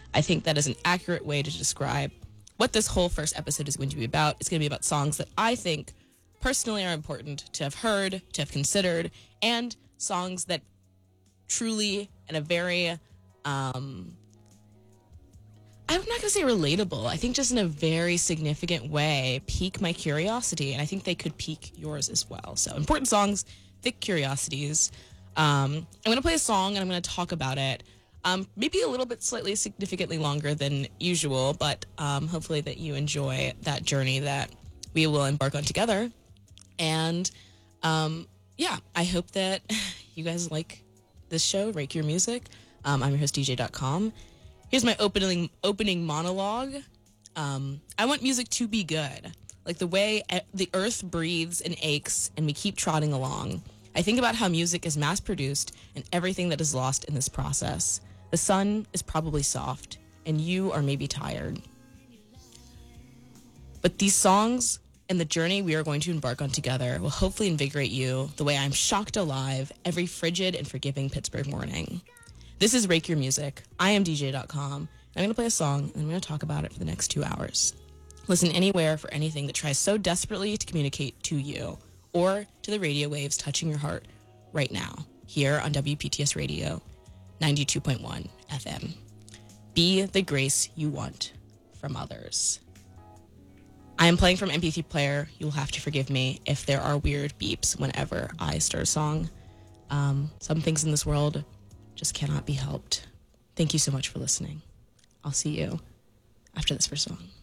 I think that is an accurate way to describe what this whole first episode is going to be about. It's going to be about songs that I think personally are important to have heard, to have considered, and songs that truly, in a very, I'm not going to say relatable, I think just in a very significant way, pique my curiosity, and I think they could pique yours as well. So, important songs, thick curiosities. I'm going to play a song, and I'm going to talk about it. Maybe a little bit slightly significantly longer than usual, but hopefully that you enjoy that journey that we will embark on together. And I hope that you guys like this show, Rake Your Music. I'm your host, DJ.com. Here's my opening monologue. I want music to be good, like the way the earth breathes and aches and we keep trotting along. I think about how music is mass-produced and everything that is lost in this process. The sun is probably soft, and you are maybe tired. But these songs and the journey we are going to embark on together will hopefully invigorate you the way I'm shocked alive every frigid and forgiving Pittsburgh morning. This is Rake Your Music. I am DJ.com. I'm going to play a song, and I'm going to talk about it for the next 2 hours. Listen anywhere for anything that tries so desperately to communicate to you or to the radio waves touching your heart right now, here on WPTS Radio 92.1 FM. Be the grace you want from others. I am playing from MP3 player. You will have to forgive me if there are weird beeps whenever I start a song. Some things in this world just cannot be helped. Thank you so much for listening. I'll see you after this first song.